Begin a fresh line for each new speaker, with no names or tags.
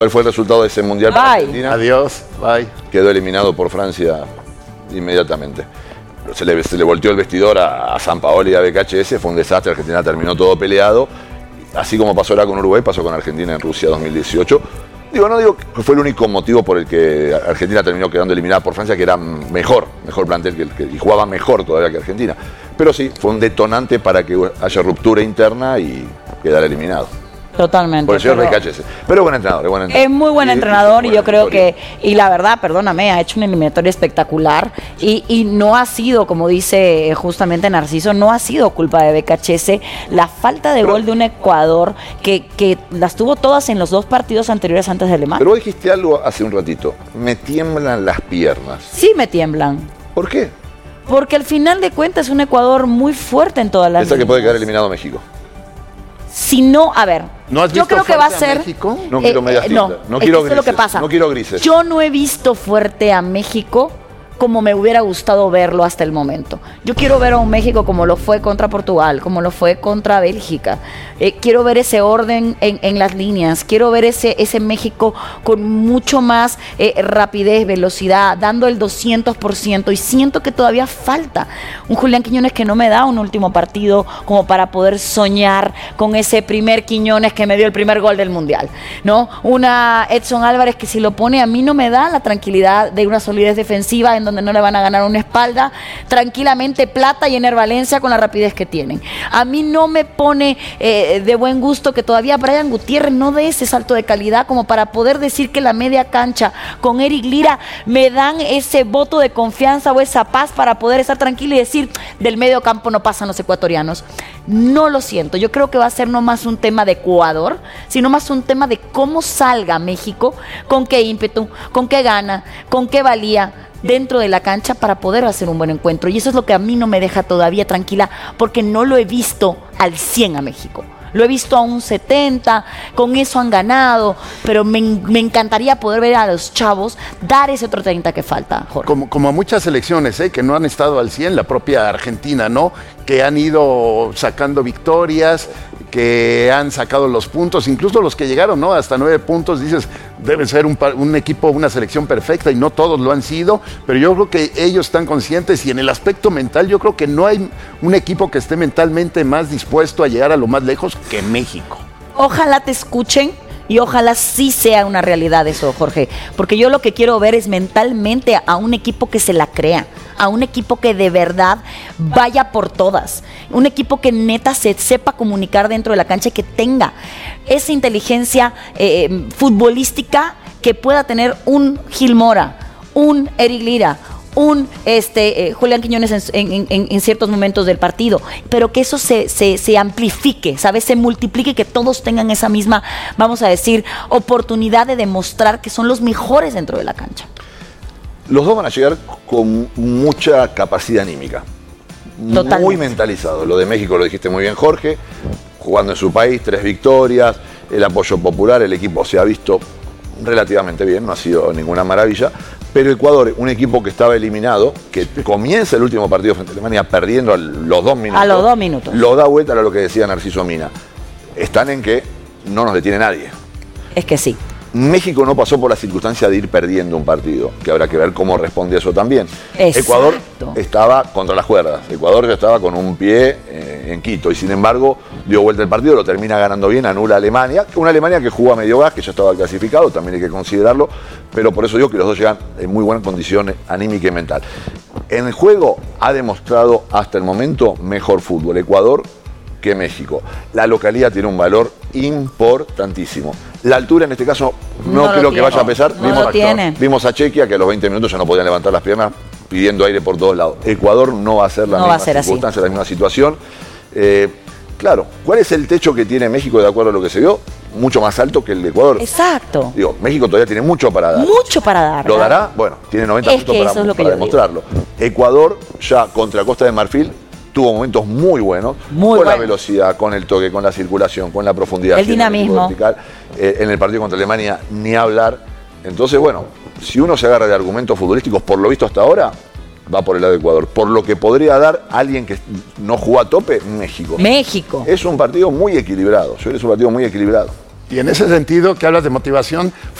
¿Cuál fue el resultado de ese mundial para Argentina?
Adiós, bye.
Quedó eliminado por Francia inmediatamente. Se le volteó el vestidor a Sampaoli y a BKHS, fue un desastre, Argentina terminó todo peleado. Así como pasó ahora con Uruguay, pasó con Argentina en Rusia 2018. No digo que fue el único motivo por el que Argentina terminó quedando eliminada por Francia, que era mejor plantel y jugaba mejor todavía que Argentina. Pero sí, fue un detonante para que haya ruptura interna y quedar eliminado.
Totalmente.
Por el señor BKHS. Pero buen entrenador,
es muy buen entrenador y yo creo que, y la verdad, perdóname, ha hecho una eliminatoria espectacular y no ha sido, como dice justamente Narciso, no ha sido culpa de BKHS la falta de gol de un Ecuador que las tuvo todas en los 2 partidos anteriores antes de Alemania.
Pero vos dijiste algo hace un ratito, me tiemblan las piernas.
Sí me tiemblan.
¿Por qué?
Porque al final de cuentas es un Ecuador muy fuerte en todas las
Piensa que puede quedar eliminado México.
Si no, a ver,
¿No has
yo
visto
creo que va a
fuerte
ser.
México?
No quiero medias tintas, no quiero grises,
eso es lo que pasa.
no quiero grises.
Yo no he visto fuerte a México como me hubiera gustado verlo hasta el momento. Yo quiero ver a un México como lo fue contra Portugal, como lo fue contra Bélgica. Quiero ver ese orden en las líneas. Quiero ver ese México con mucho más rapidez, velocidad, dando el 200%. Y siento que todavía falta un Julián Quiñones que no me da un último partido como para poder soñar con ese primer Quiñones que me dio el primer gol del Mundial, ¿no? Una Edson Álvarez que si lo pone a mí no me da la tranquilidad de una solidez defensiva en donde no le van a ganar una espalda, tranquilamente Plata y Ener Valencia con la rapidez que tienen. A mí no me pone de buen gusto que todavía Brian Gutiérrez no dé ese salto de calidad como para poder decir que la media cancha con Eric Lira me dan ese voto de confianza o esa paz para poder estar tranquilo y decir, del medio campo no pasan los ecuatorianos. No lo siento, yo creo que va a ser no más un tema de Ecuador, sino más un tema de cómo salga México, con qué ímpetu, con qué gana, con qué valía dentro de la cancha para poder hacer un buen encuentro. Y eso es lo que a mí no me deja todavía tranquila, porque no lo he visto al 100 a México. Lo he visto a un 70, con eso han ganado, pero me encantaría poder ver a los chavos dar ese otro 30 que falta, Jorge.
Como a muchas selecciones, que no han estado al 100, la propia Argentina, ¿no? Que han ido sacando victorias, que han sacado los puntos, incluso los que llegaron, ¿no? Hasta 9 puntos, dices, debe ser un equipo, una selección perfecta, y no todos lo han sido, pero yo creo que ellos están conscientes, y en el aspecto mental, yo creo que no hay un equipo que esté mentalmente más dispuesto a llegar a lo más lejos que México.
Ojalá te escuchen y ojalá sí sea una realidad eso, Jorge, porque yo lo que quiero ver es mentalmente a un equipo que se la crea, a un equipo que de verdad vaya por todas, un equipo que neta se sepa comunicar dentro de la cancha y que tenga esa inteligencia futbolística que pueda tener un Gil Mora, un Eric Lira, un Julián Quiñones en ciertos momentos del partido, pero que eso se amplifique, ¿sabes? Se multiplique, que todos tengan esa misma, vamos a decir, oportunidad de demostrar que son los mejores dentro de la cancha.
Los dos van a llegar con mucha capacidad anímica. Totalmente. Muy mentalizado. Lo de México lo dijiste muy bien, Jorge, jugando en su país, 3 victorias, el apoyo popular, el equipo se ha visto relativamente bien, no ha sido ninguna maravilla, pero Ecuador, un equipo que estaba eliminado, que comienza el último partido frente a Alemania perdiendo a los 2 minutos.
A los 2 minutos.
Lo da vuelta a lo que decía Narciso Mina. Están en que no nos detiene nadie.
Es que sí.
México no pasó por la circunstancia de ir perdiendo un partido, que habrá que ver cómo responde eso también.
Exacto.
Ecuador estaba contra las cuerdas, Ecuador ya estaba con un pie en Quito y sin embargo dio vuelta el partido, lo termina ganando bien, anula a Alemania, una Alemania que jugó a medio gas, que ya estaba clasificado, también hay que considerarlo, pero por eso digo que los dos llegan en muy buenas condiciones anímica y mental. En el juego ha demostrado hasta el momento mejor fútbol Ecuador que México. La localidad tiene un valor importantísimo. La altura en este caso no creo que vaya a pesar. Vimos a Chequia que a los 20 minutos ya no podían levantar las piernas pidiendo aire por todos lados. Ecuador no va a ser la misma circunstancia, la misma situación. Claro, ¿cuál es el techo que tiene México de acuerdo a lo que se vio? Mucho más alto que el de Ecuador.
Exacto.
Digo, México todavía tiene mucho para dar.
Mucho para dar.
¿Lo dará? Bueno, tiene 90 minutos para demostrarlo. Ecuador ya contra Costa de Marfil tuvo momentos muy buenos, con la velocidad, con el toque, con la circulación, con la profundidad.
El dinamismo.
Vertical. En el partido contra Alemania, ni hablar. Entonces, bueno, si uno se agarra de argumentos futbolísticos, por lo visto hasta ahora, va por el lado de Ecuador. Por lo que podría dar alguien que no jugó a tope, México.
México.
Es un partido muy equilibrado. Es un partido muy equilibrado.
Y en ese sentido, que hablas de motivación,